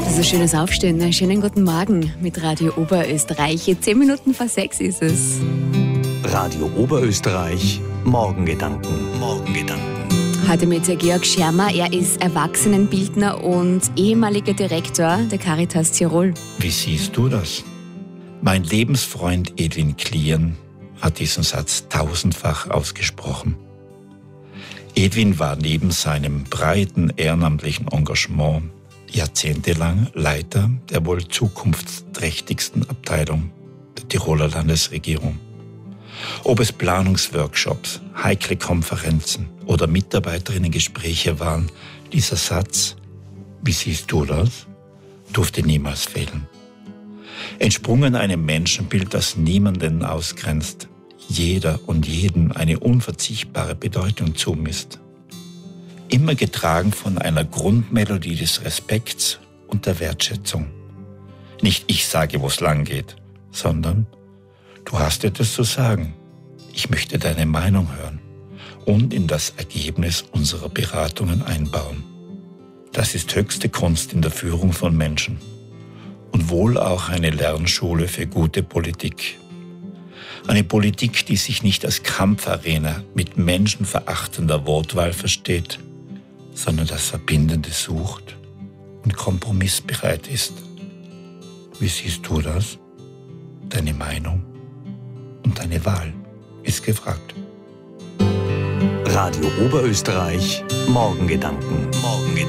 So schönes Aufstehen. Schönen guten Morgen mit Radio Oberösterreich. 10 Minuten vor 6 ist es. Radio Oberösterreich, Morgengedanken. Heute mit Georg Schermer. Er ist Erwachsenenbildner und ehemaliger Direktor der Caritas Tirol. Wie siehst du das? Mein Lebensfreund Edwin Klien hat diesen Satz tausendfach ausgesprochen. Edwin war neben seinem breiten ehrenamtlichen Engagement jahrzehntelang Leiter der wohl zukunftsträchtigsten Abteilung der Tiroler Landesregierung. Ob es Planungsworkshops, heikle Konferenzen oder Mitarbeiterinnengespräche waren, dieser Satz, wie siehst du das, durfte niemals fehlen. Entsprungen einem Menschenbild, das niemanden ausgrenzt, jeder und jedem eine unverzichtbare Bedeutung zumisst. Immer getragen von einer Grundmelodie des Respekts und der Wertschätzung. Nicht ich sage, wo es lang geht, sondern du hast etwas zu sagen. Ich möchte deine Meinung hören und in das Ergebnis unserer Beratungen einbauen. Das ist höchste Kunst in der Führung von Menschen und wohl auch eine Lernschule für gute Politik. Eine Politik, die sich nicht als Kampfarena mit menschenverachtender Wortwahl versteht, sondern das Verbindende sucht und kompromissbereit ist. Wie siehst du das? Deine Meinung und deine Wahl ist gefragt. Radio Oberösterreich, Morgengedanken.